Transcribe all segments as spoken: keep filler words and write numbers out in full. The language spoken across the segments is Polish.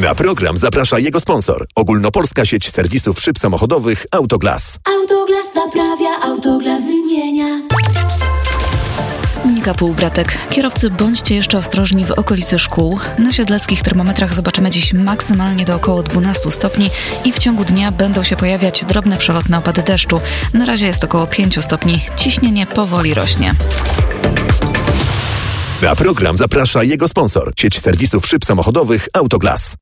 Na program zaprasza jego sponsor. Ogólnopolska sieć serwisów szyb samochodowych Autoglas. Autoglas naprawia, Autoglas wymienia. Monika Półbratek. Kierowcy, bądźcie jeszcze ostrożni w okolicy szkół. Na siedleckich termometrach zobaczymy dziś maksymalnie do około dwunastu stopni i w ciągu dnia będą się pojawiać drobne przelotne opady deszczu. Na razie jest około pięciu stopni. Ciśnienie powoli rośnie. Na program zaprasza jego sponsor. Sieć serwisów szyb samochodowych Autoglas.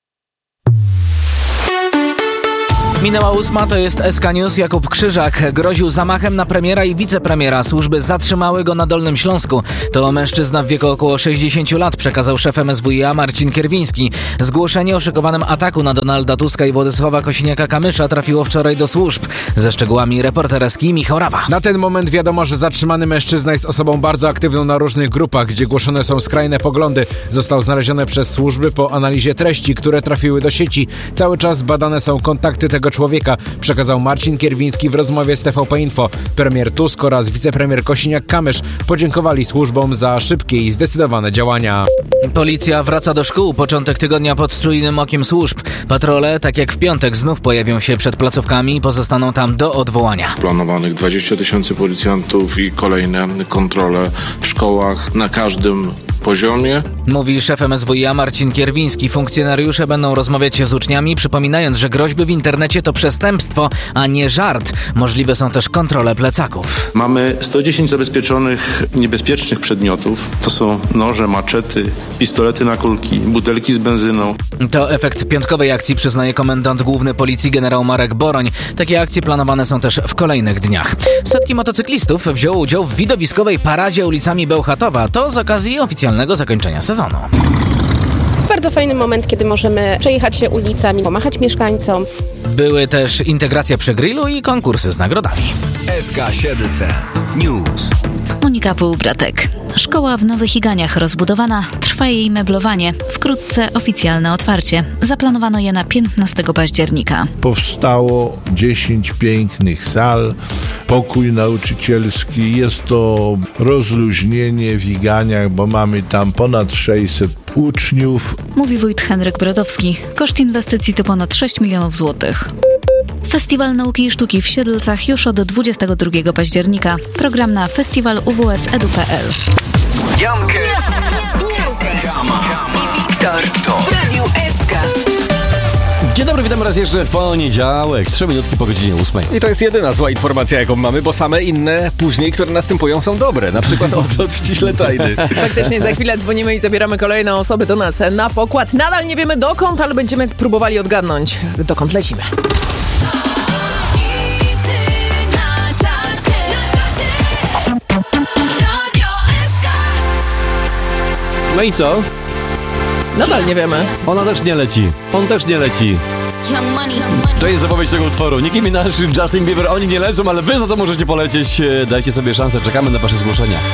Minęła ósma, to jest S K News. Jakub Krzyżak groził zamachem na premiera i wicepremiera. Służby zatrzymały go na Dolnym Śląsku. To mężczyzna w wieku około sześćdziesięciu lat, przekazał szef M S W i A Marcin Kierwiński. Zgłoszenie o szykowanym ataku na Donalda Tuska i Władysława Kosiniaka-Kamysza trafiło wczoraj do służb. Ze szczegółami reporter S K I Michał Rawa. Na ten moment wiadomo, że zatrzymany mężczyzna jest osobą bardzo aktywną na różnych grupach, gdzie głoszone są skrajne poglądy. Został znaleziony przez służby po analizie treści, które trafiły do sieci. Cały czas badane są kontakty tego człowieka, przekazał Marcin Kierwiński w rozmowie z T V P Info. Premier Tusk oraz wicepremier Kosiniak-Kamysz podziękowali służbom za szybkie i zdecydowane działania. Policja wraca do szkół. Początek tygodnia pod czujnym okiem służb. Patrole, tak jak w piątek, znów pojawią się przed placówkami i pozostaną tam do odwołania. Planowanych dwadzieścia tysięcy policjantów i kolejne kontrole w szkołach na każdym poziomie. Mówi szef M S W i A Marcin Kierwiński. Funkcjonariusze będą rozmawiać z uczniami, przypominając, że groźby w internecie to przestępstwo, a nie żart. Możliwe są też kontrole plecaków. Mamy sto dziesięć zabezpieczonych niebezpiecznych przedmiotów. To są noże, maczety, pistolety na kulki, butelki z benzyną. To efekt piątkowej akcji, przyznaje komendant główny policji generał Marek Boroń. Takie akcje planowane są też w kolejnych dniach. Setki motocyklistów wzięło udział w widowiskowej paradzie ulicami Bełchatowa. To z okazji oficjalnego zakończenia sezonu. Bardzo fajny moment, kiedy możemy przejechać się ulicami, pomachać mieszkańcom. Były też integracja przy grillu i konkursy z nagrodami. S K siedem C News. Monika Półbratek. Szkoła w Nowych Iganiach rozbudowana, trwa jej meblowanie. Wkrótce oficjalne otwarcie. Zaplanowano je na piętnastego października. Powstało dziesięć pięknych sal, pokój nauczycielski. Jest to rozluźnienie w Iganiach, bo mamy tam ponad sześćset uczniów. Mówi wójt Henryk Brodowski. Koszt inwestycji to ponad sześć milionów złotych. Festiwal Nauki i Sztuki w Siedlcach już od dwudziestego drugiego października. Program na festiwal u w s edu kropka p l. Jankes, Kama i Wiktor w Radiu S K. Dzień dobry, witam raz jeszcze w poniedziałek, trzy minutki po godzinie ósmej. I to jest jedyna zła informacja, jaką mamy, bo same inne później, które następują, są dobre. Na przykład odlot ściśle tajny. Faktycznie, za chwilę dzwonimy i zabieramy kolejne osoby do nas na pokład. Nadal nie wiemy dokąd, ale będziemy próbowali odgadnąć, dokąd lecimy. No i co? Nadal nie wiemy. Ona też nie leci. On też nie leci. To jest zapowiedź tego utworu. Nicki Minaj, Justin Bieber, oni nie lecą, ale wy za to możecie polecieć. Dajcie sobie szansę, czekamy na wasze zgłoszenia.